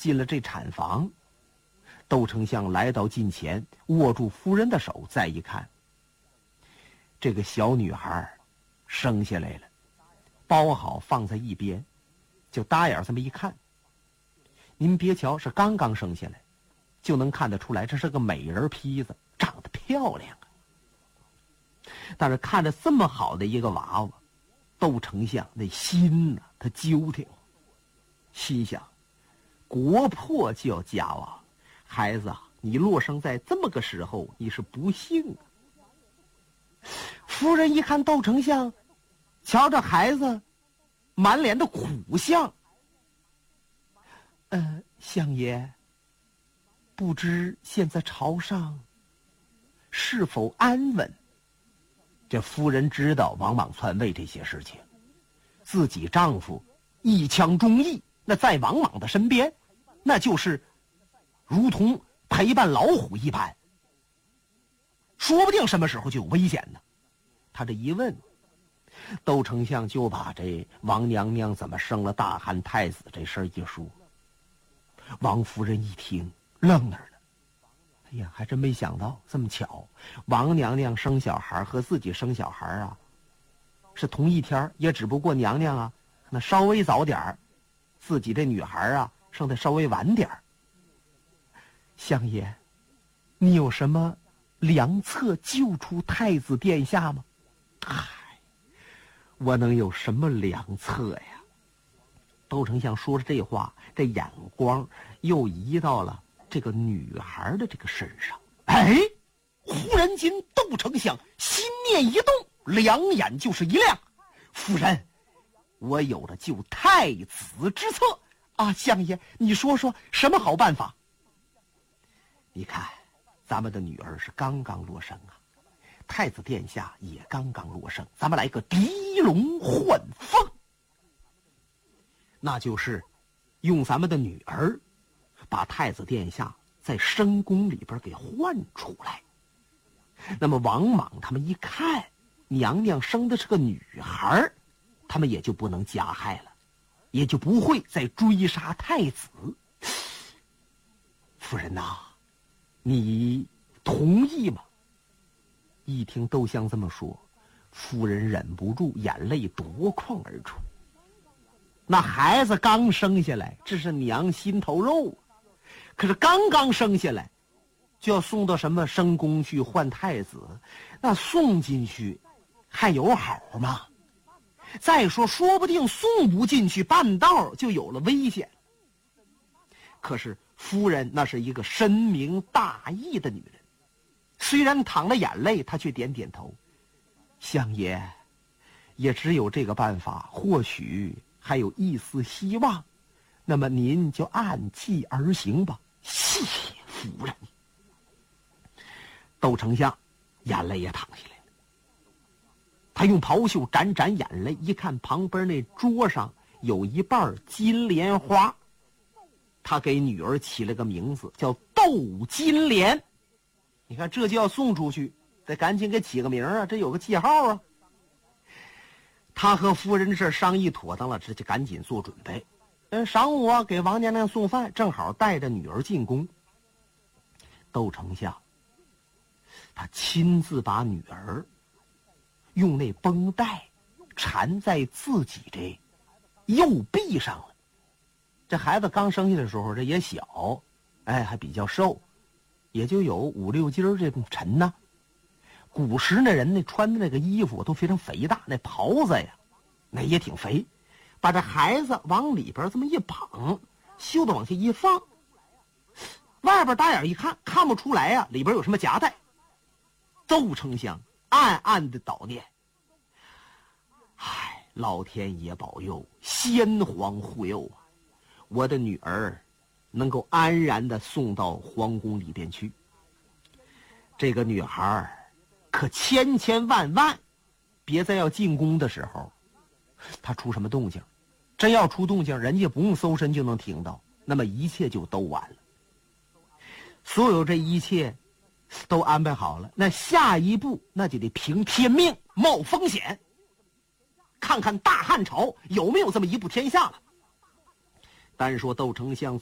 进了这产房，窦丞相来到近前，握住夫人的手，再一看，这个小女孩生下来了，包好放在一边，就搭眼这么一看，您别瞧是刚刚生下来，就能看得出来这是个美人坯子，长得漂亮啊。但是看着这么好的一个娃娃，窦丞相那心呢，他揪挺，心想国破就要家亡，孩子啊，你落生在这么个时候，你是不幸啊。夫人一看窦丞相，瞧着孩子满脸的苦相，相爷，不知现在朝上是否安稳？这夫人知道王莽篡位这些事情，自己丈夫一腔忠义，那在王莽的身边，那就是如同陪伴老虎一般，说不定什么时候就有危险呢。他这一问，窦丞相就把这王娘娘怎么生了大汉太子这事儿一说。王夫人一听愣那儿了，哎呀，还真没想到这么巧，王娘娘生小孩和自己生小孩啊是同一天，也只不过娘娘啊那稍微早点儿，自己这女孩啊生得稍微晚点儿。相爷，你有什么良策救出太子殿下吗？嗨，我能有什么良策呀？窦丞相说着这话，这眼光又移到了这个女孩的这个身上。哎，忽然间窦丞相心念一动，两眼就是一亮。夫人，我有了救太子之策啊！相爷，你说说什么好办法？你看，咱们的女儿是刚刚落生啊，太子殿下也刚刚落生，咱们来个狄龙换凤，那就是用咱们的女儿把太子殿下在深宫里边给换出来。那么王莽他们一看娘娘生的是个女孩，他们也就不能加害了，也就不会再追杀太子。夫人呐，你同意吗？一听窦相这么说，夫人忍不住眼泪夺眶而出。那孩子刚生下来，这是娘心头肉，可是刚刚生下来就要送到什么深宫去换太子，那送进去还有好吗？再说说不定送不进去，半道就有了危险。可是夫人那是一个深明大义的女人，虽然淌了眼泪，她却点点头。相爷，也只有这个办法，或许还有一丝希望，那么您就按计而行吧。谢谢夫人。窦丞相眼泪也淌下来了，他用袍袖沾沾眼泪，一看旁边那桌上有一瓣金莲花，他给女儿起了个名字叫窦金莲。你看这就要送出去，得赶紧给起个名啊，这有个记号啊。他和夫人这商议妥当了，这就赶紧做准备。晌午啊，给王娘娘送饭，正好带着女儿进宫。窦丞相他亲自把女儿用那绷带缠在自己这右臂上了。这孩子刚生下的时候，这也小，还比较瘦，也就有5、6斤这种沉呢。古时那人那穿的那个衣服都非常肥大，那袍子呀那也挺肥，把这孩子往里边这么一绑，袖子往下一放，外边大眼一看，看不出来呀，里边有什么夹带。窦丞相暗暗的祷念，老天爷保佑，先皇护佑啊，我的女儿能够安然的送到皇宫里边去。这个女孩可千千万万别在要进宫的时候她出什么动静，真要出动静，人家不用搜身就能听到，那么一切就都完了。所有这一切都安排好了，那下一步那就得凭天命冒风险，看看大汉朝有没有这么一步天下了。单说窦丞相